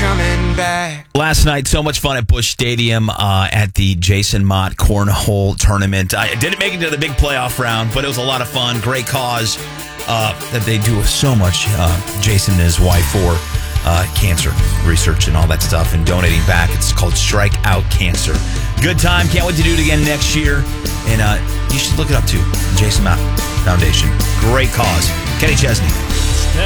coming back. Last night, so much fun at Busch Stadium at the Jason Mott Cornhole Tournament. I didn't make it to the big playoff round, but it was a lot of fun. Great cause that they do so much, Jason and his wife, for cancer research and all that stuff and donating back. It's called Strike Out Cancer. Good time. Can't wait to do it again next year. And you should look it up too. Jason Mott Foundation. Great cause. Kenny Chesney.